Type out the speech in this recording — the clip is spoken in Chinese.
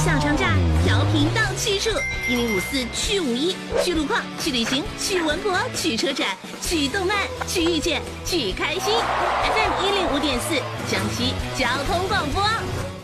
小长假，调频到去处，1054去51，去路况，去旅行，去文博，去车展，去动漫，去遇见，去开心。FM105.4，江西交通广播。